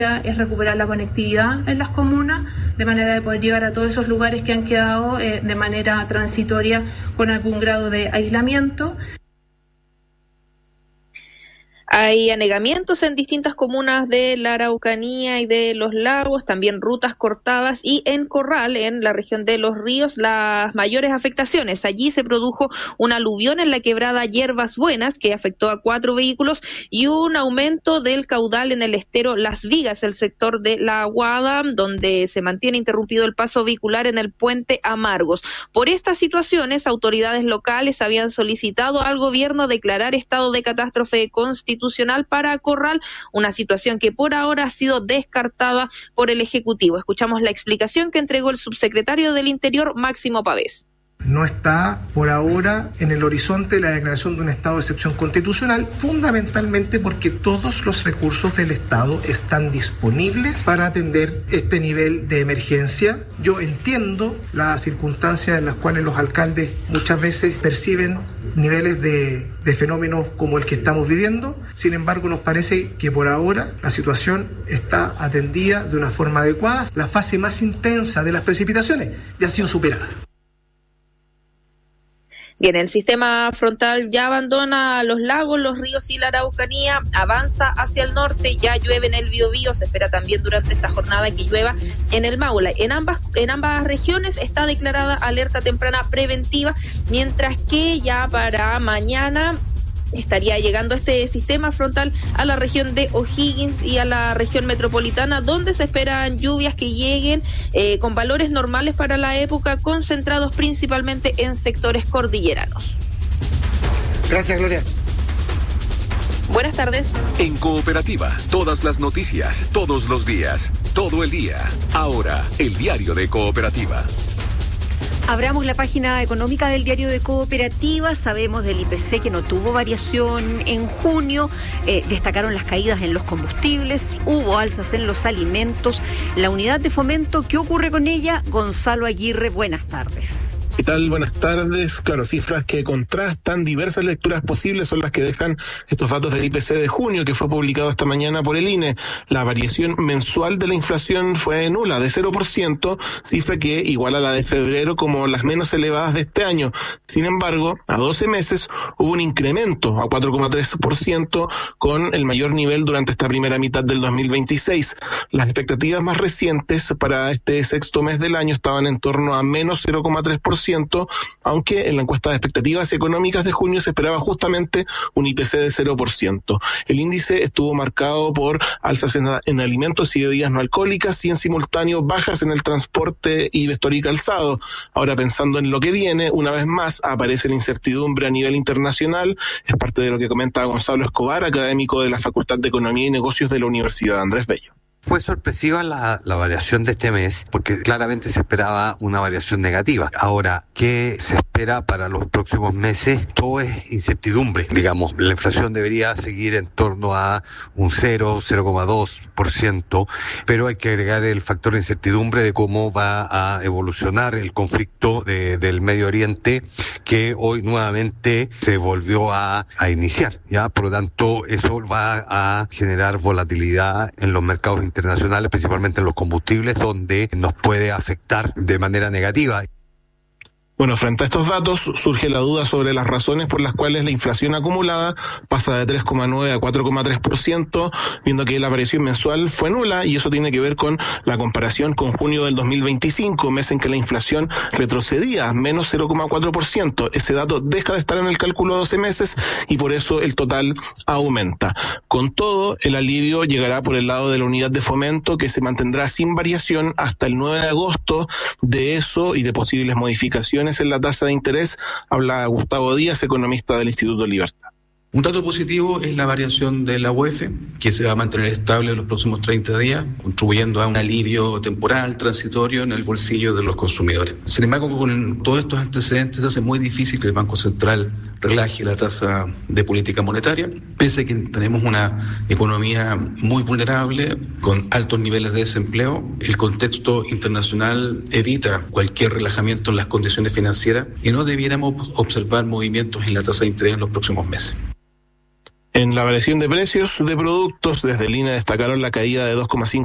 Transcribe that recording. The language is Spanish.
es recuperar la conectividad en las comunas, de manera de poder llegar a todos esos lugares que han quedado de manera transitoria con algún grado de aislamiento. Hay anegamientos en distintas comunas de la Araucanía y de los Lagos, también rutas cortadas, y en Corral, en la región de Los Ríos, las mayores afectaciones. Allí se produjo un aluvión en la quebrada Hierbas Buenas que afectó a 4 vehículos y un aumento del caudal en el estero Las Vigas, el sector de La Aguada, donde se mantiene interrumpido el paso vehicular en el puente Amargos. Por estas situaciones, autoridades locales habían solicitado al gobierno declarar estado de catástrofe constitucional para Corral, una situación que por ahora ha sido descartada por el Ejecutivo. Escuchamos la explicación que entregó el subsecretario del Interior, Máximo Pavés. No está por ahora en el horizonte la declaración de un estado de excepción constitucional, fundamentalmente porque todos los recursos del Estado están disponibles para atender este nivel de emergencia. Yo entiendo las circunstancias en las cuales los alcaldes muchas veces perciben niveles de fenómenos como el que estamos viviendo. Sin embargo, nos parece que por ahora la situación está atendida de una forma adecuada. La fase más intensa de las precipitaciones ya ha sido superada. Bien, el sistema frontal ya abandona los lagos, los ríos y la Araucanía, avanza hacia el norte, ya llueve en el Biobío, se espera también durante esta jornada que llueva en el Maule. En ambas regiones está declarada alerta temprana preventiva, mientras que ya para mañana estaría llegando este sistema frontal a la región de O'Higgins y a la región metropolitana, donde se esperan lluvias que lleguen con valores normales para la época, concentrados principalmente en sectores cordilleranos. Gracias, Gloria. Buenas tardes. En Cooperativa, todas las noticias, todos los días, todo el día. Ahora, el diario de Cooperativa. Abramos la página económica del diario de Cooperativa. Sabemos del IPC que no tuvo variación en junio. Destacaron las caídas en los combustibles, hubo alzas en los alimentos. La unidad de fomento, ¿qué ocurre con ella? Gonzalo Aguirre, buenas tardes. ¿Qué tal? Buenas tardes. Claro, cifras que contrastan, diversas lecturas posibles son las que dejan estos datos del IPC de junio, que fue publicado esta mañana por el INE. La variación mensual de la inflación fue nula, de 0%, cifra que iguala a la de febrero como las menos elevadas de este año. Sin embargo, a 12 meses hubo un incremento a 4,3%, con el mayor nivel durante esta primera mitad del 2026. Las expectativas más recientes para este sexto mes del año estaban en torno a menos 0,3%, aunque en la encuesta de expectativas económicas de junio se esperaba justamente un IPC de 0%. El índice estuvo marcado por alzas en alimentos y bebidas no alcohólicas y en simultáneo bajas en el transporte y vestuario y calzado. Ahora, pensando en lo que viene, una vez más aparece la incertidumbre a nivel internacional. Es parte de lo que comenta Gonzalo Escobar, académico de la Facultad de Economía y Negocios de la Universidad Andrés Bello. Fue sorpresiva la variación de este mes, porque claramente se esperaba una variación negativa. Ahora, ¿qué se espera para los próximos meses? Todo es incertidumbre. Digamos, la inflación debería seguir en torno a un 0,2%, pero hay que agregar el factor de incertidumbre de cómo va a evolucionar el conflicto del Medio Oriente, que hoy nuevamente se volvió a iniciar, ¿ya? Por lo tanto, eso va a generar volatilidad en los mercados internacionales, principalmente en los combustibles, donde nos puede afectar de manera negativa. Bueno, frente a estos datos surge la duda sobre las razones por las cuales la inflación acumulada pasa de 3,9 a 4,3%, viendo que la variación mensual fue nula, y eso tiene que ver con la comparación con junio del 2025, mes en que la inflación retrocedía a menos 0,4%. Ese dato deja de estar en el cálculo de 12 meses y por eso el total aumenta. Con todo, el alivio llegará por el lado de la unidad de fomento, que se mantendrá sin variación hasta el 9 de agosto. De eso y de posibles modificaciones en la tasa de interés habla Gustavo Díaz, economista del Instituto Libertad. Un dato positivo es la variación de la UEF, que se va a mantener estable en los próximos 30 días, contribuyendo a un alivio temporal, transitorio en el bolsillo de los consumidores. Sin embargo, con todos estos antecedentes hace muy difícil que el Banco Central relaje la tasa de política monetaria, pese a que tenemos una economía muy vulnerable, con altos niveles de desempleo. El contexto internacional evita cualquier relajamiento en las condiciones financieras y no debiéramos observar movimientos en la tasa de interés en los próximos meses. En la variación de precios de productos, desde el INE destacaron la caída de 2,5